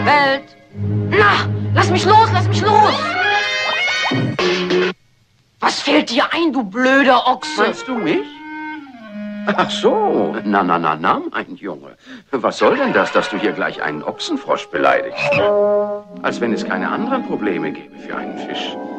Welt. Na, lass mich los, lass mich los! Was fällt dir ein, du blöder Ochse? Meinst du mich? Ach so, na, mein Junge. Was soll denn das, dass du hier gleich einen Ochsenfrosch beleidigst? Als wenn es keine anderen Probleme gäbe für einen Fisch.